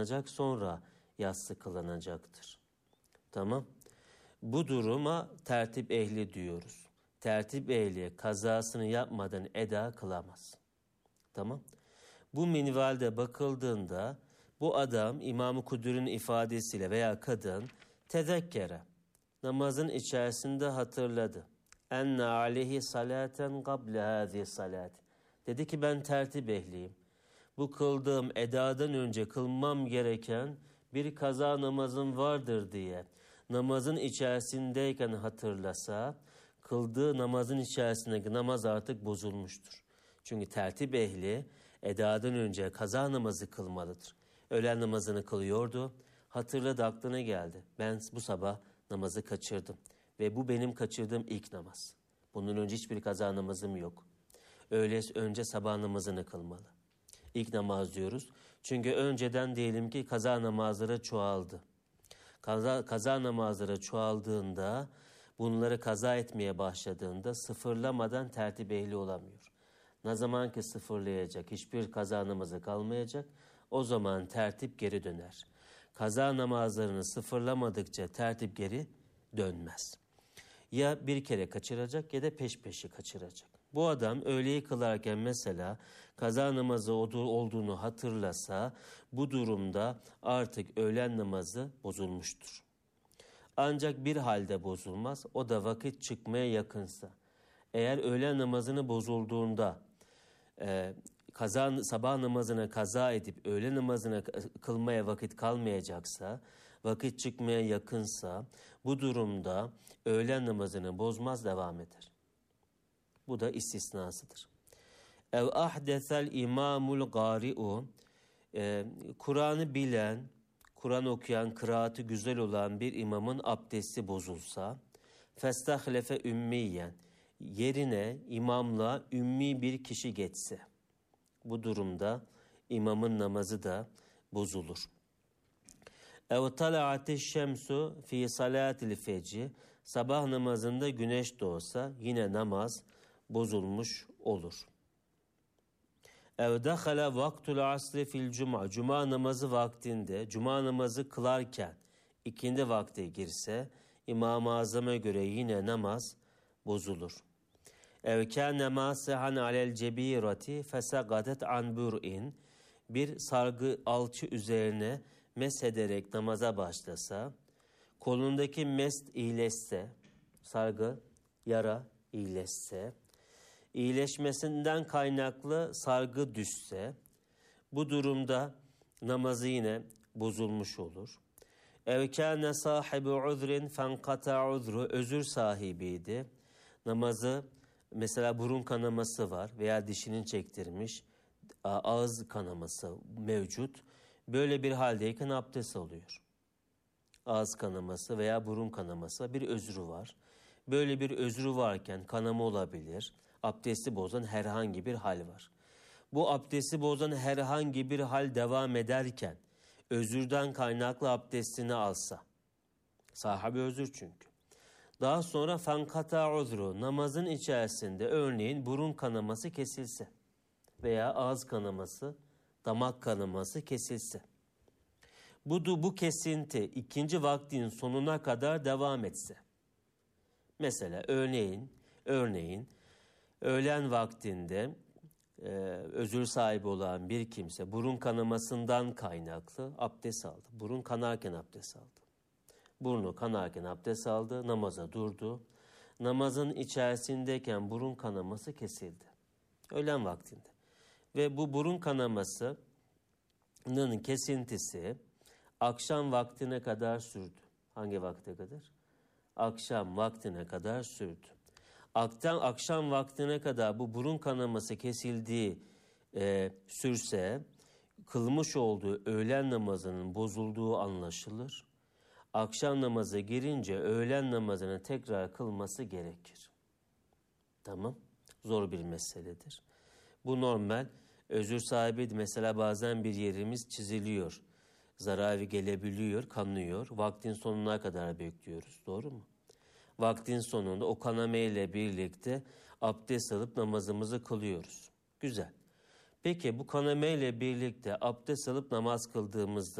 kılınacak, sonra yatsı kılınacaktır. Tamam. Bu duruma tertip ehli diyoruz. Tertip ehli kazasını yapmadan eda kılamaz. Tamam. Bu minvalde bakıldığında bu adam İmam-ı Kudür'ün ifadesiyle veya kadın tezekkere, namazın içerisinde hatırladı. Enne aleyhi salaten gable hâzi salat. Dedi ki ben tertip ehliyim. Bu kıldığım edadan önce kılmam gereken bir kaza namazım vardır diye namazın içerisindeyken hatırlasa, kıldığı namazın içerisindeki namaz artık bozulmuştur. Çünkü tertip ehli edadan önce kaza namazı kılmalıdır. Öğlen namazını kılıyordu, hatırladı, aklına geldi. Ben bu sabah namazı kaçırdım ve bu benim kaçırdığım ilk namaz. Bunun önce hiçbir kaza namazım yok. Öyleyse önce sabah namazını kılmalı. İlk namaz diyoruz. Çünkü önceden diyelim ki kaza namazları çoğaldı. Kaza namazları çoğaldığında, bunları kaza etmeye başladığında sıfırlamadan tertip ehli olamıyor. Ne zaman ki sıfırlayacak, hiçbir kaza namazı kalmayacak, o zaman tertip geri döner. Kaza namazlarını sıfırlamadıkça tertip geri dönmez. Ya bir kere kaçıracak ya da peş peşe kaçıracak. Bu adam öğleyi kılarken mesela kaza namazı olduğunu hatırlasa, bu durumda artık öğlen namazı bozulmuştur. Ancak bir halde bozulmaz, o da vakit çıkmaya yakınsa. Eğer öğlen namazını bozulduğunda sabah namazına kaza edip öğle namazına kılmaya vakit kalmayacaksa, vakit çıkmaya yakınsa, bu durumda öğlen namazını bozmaz, devam eder. Bu da istisnasıdır. Ev ahdesel imamul gari'u, Kur'an'ı bilen, Kur'an okuyan, kıraatı güzel olan bir imamın abdesti bozulsa, festahlefe ümmiyen, yerine imamla ümmi bir kişi geçse, bu durumda imamın namazı da bozulur. Ev tala'ateş şemsu fi salatil fecri, sabah namazında güneş doğsa yine namaz bozulmuş olur. Ev dakhala vaktul asri fil cuma, cuma namazı vaktinde, cuma namazı kılarken ikindi vakti girse, İmam-ı Azam'a göre yine namaz bozulur. Ev kâne mâsehan alel cebîrati fesagadet an bur'in, bir sargı alçı üzerine meshederek namaza başlasa, kolundaki mest iyileşse, sargı, yara iyileşse, iyileşmesinden kaynaklı sargı düşse, bu durumda namazı yine bozulmuş olur. Ev kâne sahibi uzrin fenkata uzru, özür sahibiydi. Namazı, mesela burun kanaması var veya dişinin çektirmiş, ağız kanaması mevcut. Böyle bir haldeyken abdest alıyor. Ağız kanaması veya burun kanaması, bir özrü var. Böyle bir özrü varken kanama olabilir. Abdesti bozan herhangi bir hal var. Bu abdesti bozan herhangi bir hal devam ederken özürden kaynaklı abdestini alsa, sahibi özür çünkü. Daha sonra fankata uzru, namazın içerisinde örneğin burun kanaması kesilse veya ağız kanaması, damak kanaması kesilse. Bu kesinti ikinci vaktin sonuna kadar devam etse. Mesela örneğin öğlen vaktinde özür sahibi olan bir kimse burun kanamasından kaynaklı abdest aldı. Burun kanarken abdest aldı. Burnu kanarken abdest aldı, namaza durdu. Namazın içerisindeyken burun kanaması kesildi. Öğlen vaktinde. Ve bu burun kanamasının kesintisi akşam vaktine kadar sürdü. Hangi vakte kadar? Akşam vaktine kadar sürdü. Akşam vaktine kadar bu burun kanaması kesildiği sürse, kılmış olduğu öğlen namazının bozulduğu anlaşılır. Akşam namazı girince öğlen namazını tekrar kılması gerekir. Tamam. Zor bir meseledir. Bu normal. Özür sahibi mesela bazen bir yerimiz çiziliyor. Zararı gelebiliyor, kanıyor. Vaktin sonuna kadar bekliyoruz. Doğru mu? Vaktin sonunda o kanama ile birlikte abdest alıp namazımızı kılıyoruz. Güzel. Peki bu kanama ile birlikte abdest alıp namaz kıldığımızda